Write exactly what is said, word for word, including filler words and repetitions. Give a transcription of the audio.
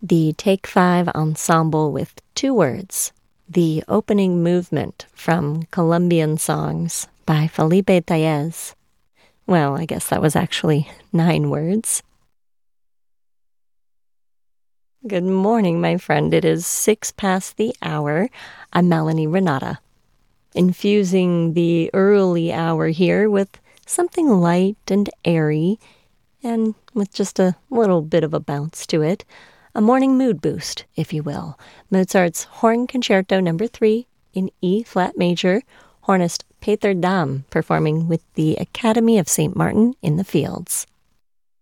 The Take Five Ensemble with Two Words, the opening movement from Colombian Songs by Felipe Tellez. Well, I guess that was actually nine words. Good morning, my friend. It is six past the hour. I'm Melanie Renata, infusing the early hour here with something light and airy, and with just a little bit of a bounce to it. A morning mood boost, if you will. Mozart's Horn Concerto Number Three in E-flat major. Hornist Peter Dam performing with the Academy of Saint Martin in the Fields.